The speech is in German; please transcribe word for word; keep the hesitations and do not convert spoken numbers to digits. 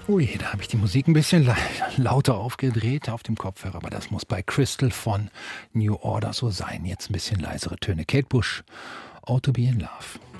Ui, da habe ich die Musik ein bisschen la lauter aufgedreht auf dem Kopfhörer, aber das muss bei Crystal von New Order so sein. Jetzt ein bisschen leisere Töne. Kate Bush, Ought to Be in Love.